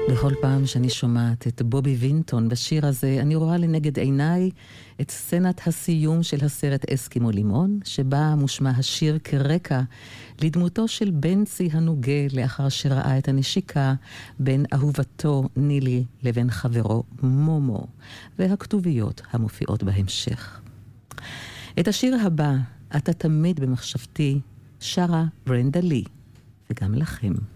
בכל פעם שאני שומעת את בובי וינטון בשיר הזה, אני רואה לנגד עיניי את סצנת הסיום של הסרט אסקימו לימון, שבה מושמע השיר כרקע לדמותו של בנצי הנוגה לאחר שראה את הנשיקה בין אהובתו נילי לבין חברו מומו, והכתוביות המופיעות בהמשך. את השיר הבא, אתה תמיד במחשבתי, שרה ברנדה לי, וגם לכם.